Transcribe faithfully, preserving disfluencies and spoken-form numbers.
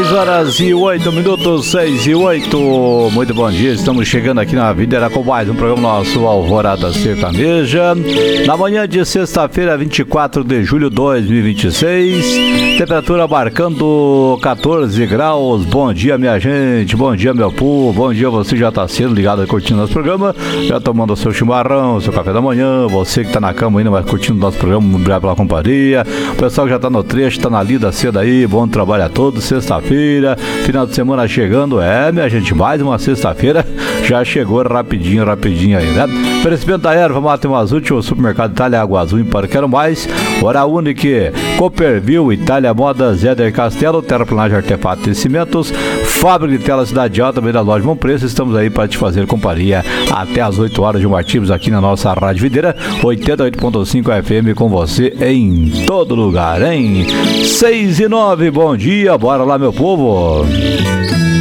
seis horas e oito minutos, seis e oito. Muito bom dia, estamos chegando aqui na Videira com mais um programa nosso Alvorada Sertaneja. Na manhã de sexta-feira, vinte e quatro de julho de dois mil e vinte e seis. Temperatura marcando catorze graus. Bom dia, minha gente, bom dia, meu povo. Bom dia, você já está sendo ligado e curtindo nosso programa, já tomando o seu chimarrão, o seu café da manhã. Você que está na cama ainda, mas curtindo nosso programa, obrigado pela companhia. O pessoal que já está no trecho, está na lida cedo aí, bom trabalho a todos. Sexta-feira, final de semana chegando, é, minha gente, mais uma sexta-feira já chegou rapidinho, rapidinho aí, né? Oferecimento da erva, mate um azul, o supermercado Itália Água Azul, para quero mais. Hora Unique, Cooperville, Itália Modas, Éder Castelo, Terraplanagem Artefatos e Cimentos, Fábrica de Tela Cidade Alta, beira da loja Bom Preço. Estamos aí para te fazer companhia até as oito horas de motivos aqui na nossa Rádio Videira, oitenta e oito ponto cinco F M, com você em todo lugar, hein? seis e nove, bom dia, bora lá, meu povo!